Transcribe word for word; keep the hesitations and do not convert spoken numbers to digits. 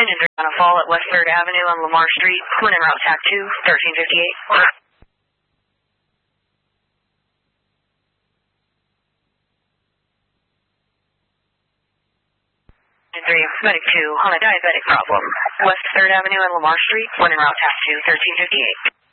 Engine three on a fall at West third Avenue on Lamar Street. When en route, tack two, thirteen fifty-eight. Engine three, medic two, on a diabetic problem. West third Avenue and Lamar Street. When en route, tack two, thirteen fifty-eight.